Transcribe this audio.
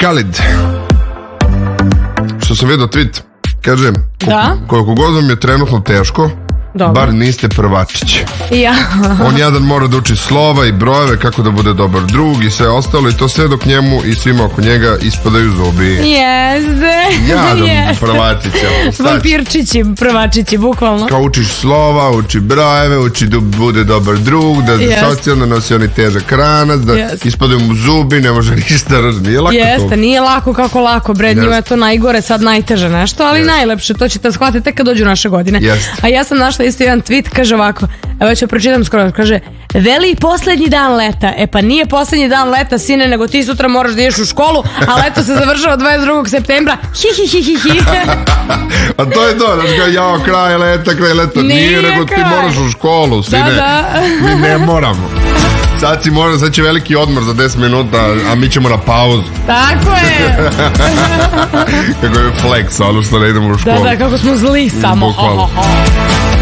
Khalid, što sam vidio tweet, kaže, koliko god vam je trenutno teško, bar niste prvačić. On jadan mora da uči slova i brojeve, kako da bude dobar drug i sve ostalo, i to sve dok njemu i svima oko njega ispadaju zubi. Jeste. Jadan prvačića. Vampirčići, prvačići, bukvalno. Kao učiš slova, uči brojeve, uči da bude dobar drug, da socijalno nosi oni težak ranac, da ispadaju mu zubi, ne može ništa, nije lako to. Jeste, nije lako kako lako, bre, njima je to najgore, sad najteže nešto, ali najlepše, to ćete shvatiti tek kad dođu naše godine. A ja sam našla isto jedan tweet, kaže ovako, evo ću pročitam skoro, kaže, veli poslednji dan leta. E pa nije poslednji dan leta, sine, nego ti sutra moraš da ideš u školu, a leto se završava 22. septembra. A to je to, znaš kao, jao, kraj leta. Nije, nego ti moraš u školu, sine. Mi ne moramo. Sad će veliki odmor za 10 minuta, a mi ćemo na pauzu. Tako je. Kako je flex, ono što ne idemo u školu. Da, kako smo zli samo.